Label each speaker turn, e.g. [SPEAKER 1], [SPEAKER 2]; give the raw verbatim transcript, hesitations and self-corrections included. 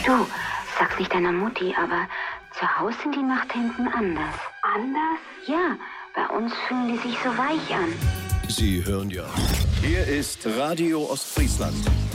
[SPEAKER 1] Du, sag's nicht deiner Mutti, aber zu Hause sind die Nachthemden anders.
[SPEAKER 2] Anders?
[SPEAKER 1] Ja, bei uns fühlen die sich so weich an.
[SPEAKER 3] Sie hören ja. Hier ist Radio Ostfriesland.